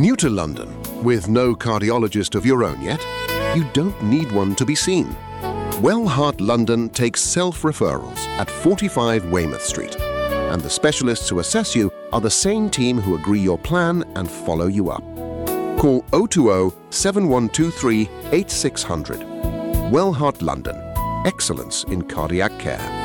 New to London, with no cardiologist of your own yet? You don't need one to be seen. Well Heart London takes self-referrals at 45 Weymouth Street, and the specialists who assess you are the same team who agree your plan and follow you up. Call 020 7123 8600. Well Heart London, excellence in cardiac care.